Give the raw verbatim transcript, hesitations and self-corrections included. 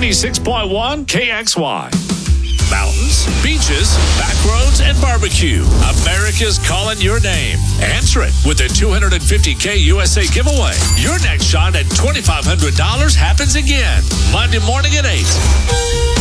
ninety-six point one K X Y. Mountains, beaches, back roads, and barbecue. America's calling your name. Answer it with the two hundred fifty K U S A giveaway. Your next shot at twenty-five hundred dollars happens again Monday morning at eight.